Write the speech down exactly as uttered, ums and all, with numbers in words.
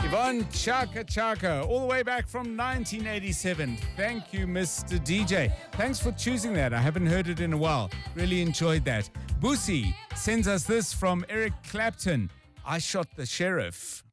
Yvonne Chaka Chaka, all the way back from nineteen eighty-seven. Thank you, Mister D J. Thanks for choosing that. I haven't heard it in a while. Really enjoyed that. Busi sends us this from Eric Clapton. I Shot the Sheriff.